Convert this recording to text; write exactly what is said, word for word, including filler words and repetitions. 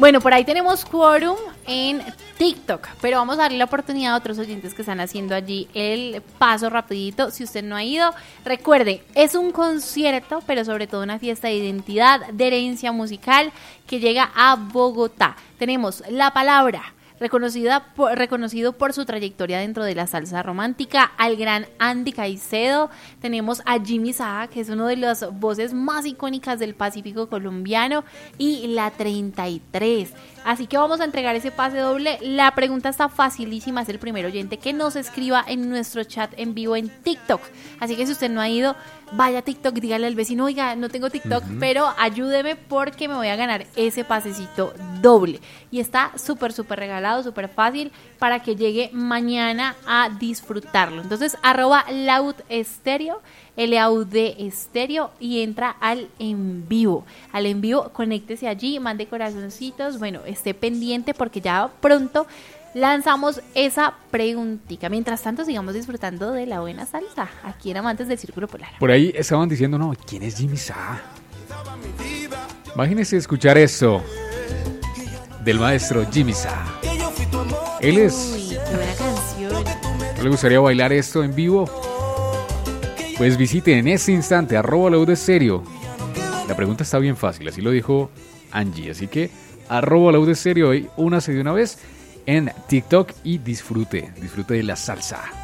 Bueno, por ahí tenemos quórum en TikTok, pero vamos a darle la oportunidad a otros oyentes que están haciendo allí el paso rapidito. Si usted no ha ido, recuerde, es un concierto, pero sobre todo una fiesta de identidad, de herencia musical que llega a Bogotá. Tenemos La Palabra, reconocida por, reconocido por su trayectoria dentro de la salsa romántica, al gran Andy Caicedo. Tenemos a Jimmy Saha, que es uno de las voces más icónicas del Pacífico colombiano, y la treinta y tres. Así que vamos a entregar ese pase doble. La pregunta está facilísima, es el primer oyente que nos escriba en nuestro chat en vivo en TikTok. Así que si usted no ha ido, vaya a TikTok, dígale al vecino, oiga, no tengo TikTok, uh-huh. pero ayúdeme porque me voy a ganar ese pasecito doble. Y está súper, súper regalado, súper fácil para que llegue mañana a disfrutarlo. Entonces, arroba Laud Estéreo, L A U D Estéreo, y entra al en vivo. Al en vivo, conéctese allí, mande corazoncitos, bueno, esté pendiente porque ya pronto lanzamos esa preguntita. Mientras tanto, sigamos disfrutando de la buena salsa aquí en Amantes del Círculo Polar. Por ahí estaban diciendo, no, ¿quién es Jimmy Saha? Imagínense escuchar eso del maestro Jimmy Saha. Él es... Uy, qué buena canción. ¿No le gustaría bailar esto en vivo? Pues visite en este instante arroba Laud Estéreo. La pregunta está bien fácil, así lo dijo Angie. Así que arroba Laud Estéreo y únase de una vez en TikTok y disfrute, disfrute de la salsa.